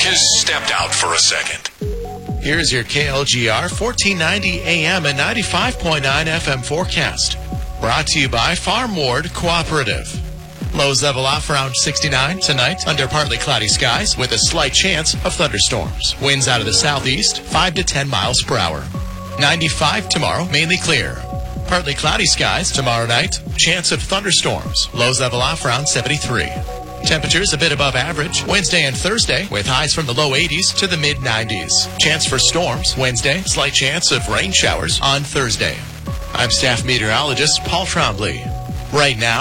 has stepped out for a second. Here's your KLGR 1490 AM and 95.9 FM forecast. Brought to you by Farm Ward Cooperative. Lows level off around 69 tonight under partly cloudy skies with a slight chance of thunderstorms. Winds out of the southeast 5 to 10 miles per hour. 95 tomorrow, mainly clear. Partly cloudy skies tomorrow night. Chance of thunderstorms. Lows level off around 73. Temperatures a bit above average Wednesday and Thursday with highs from the low 80s to the mid 90s. Chance for storms Wednesday. Slight chance of rain showers on Thursday. I'm staff meteorologist Paul Trombley. Right now,